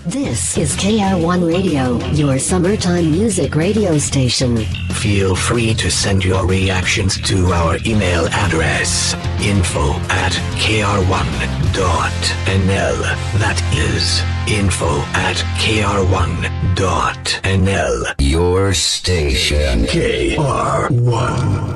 This is KR1 Radio, your summertime music radio station. Feel free to send your reactions to our email address, info@kr1.nl. That is info@kr1.nl. Your station. KR1.